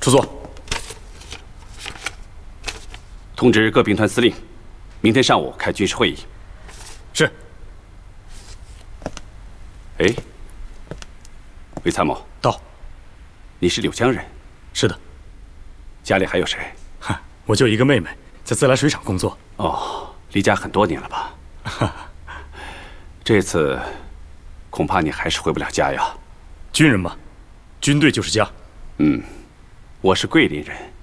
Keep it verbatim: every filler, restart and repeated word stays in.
出座。 通知各兵团司令，明天上午开军事会议。 是。 哎，韦参谋到。 你是柳江人？ 是的。 家里还有谁？ 哼，我就一个妹妹，在自来水厂工作。 哦，离家很多年了吧？这次恐怕你还是回不了家呀。 军人嘛，军队就是家。 嗯，我是桂林人。